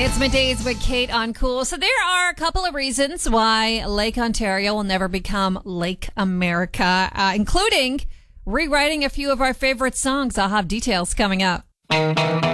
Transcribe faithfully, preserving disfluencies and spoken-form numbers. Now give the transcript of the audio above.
It's Middays with Kate on Cool. So there are a couple of reasons why Lake Ontario will never become Lake America, uh, including rewriting a few of our favorite songs. I'll have details coming up.